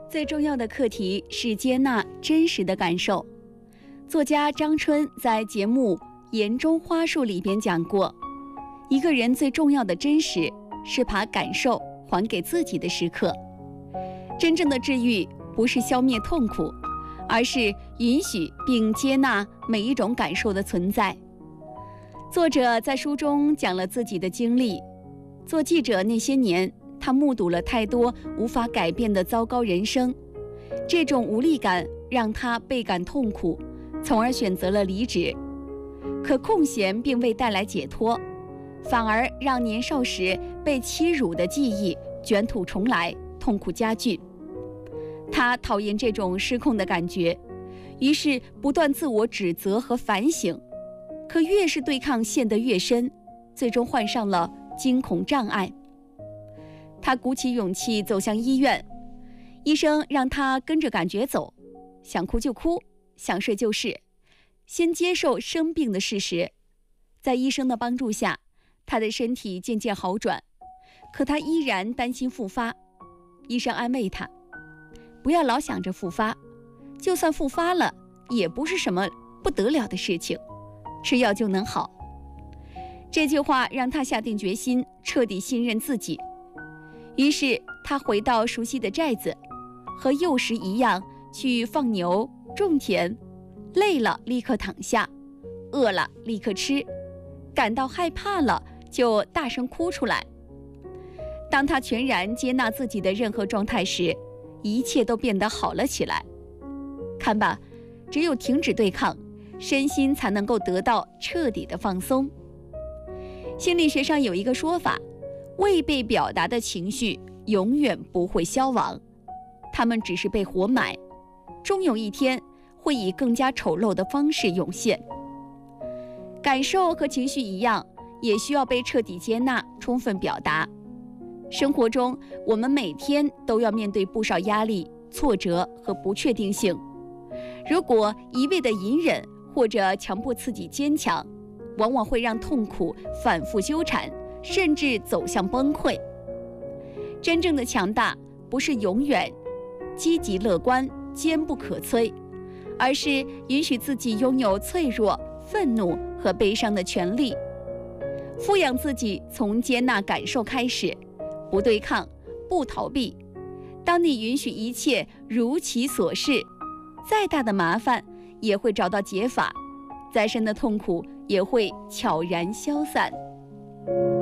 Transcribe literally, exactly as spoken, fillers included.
最重要的课题是接纳真实的感受。作家张春在节目《言中花树》里边讲过，一个人最重要的真实是把感受还给自己的时刻。真正的治愈不是消灭痛苦，而是允许并接纳每一种感受的存在。作者在书中讲了自己的经历，做记者那些年，他目睹了太多无法改变的糟糕人生，这种无力感让他倍感痛苦，从而选择了离职。可空闲并未带来解脱，反而让年少时被欺辱的记忆卷土重来，痛苦加剧。他讨厌这种失控的感觉，于是不断自我指责和反省，可越是对抗陷得越深，最终患上了惊恐障碍。他鼓起勇气走向医院，医生让他跟着感觉走，想哭就哭，想睡就睡，先接受生病的事实。在医生的帮助下，他的身体渐渐好转，可他依然担心复发。医生安慰他，不要老想着复发，就算复发了也不是什么不得了的事情，吃药就能好。这句话让他下定决心彻底信任自己。于是他回到熟悉的寨子，和幼时一样去放牛种田，累了立刻躺下，饿了立刻吃，感到害怕了就大声哭出来。当他全然接纳自己的任何状态时，一切都变得好了起来。看吧，只有停止对抗，身心才能够得到彻底的放松。心理学上有一个说法，未被表达的情绪永远不会消亡，它们只是被活埋，终有一天会以更加丑陋的方式涌现。感受和情绪一样，也需要被彻底接纳，充分表达。生活中，我们每天都要面对不少压力、挫折和不确定性。如果一味的隐忍或者强迫自己坚强，往往会让痛苦反复纠缠，甚至走向崩溃。真正的强大不是永远积极乐观、坚不可摧，而是允许自己拥有脆弱、愤怒和悲伤的权利。富养自己从接纳感受开始，不对抗，不逃避。当你允许一切如其所是，再大的麻烦也会找到解法，再深的痛苦也会悄然消散。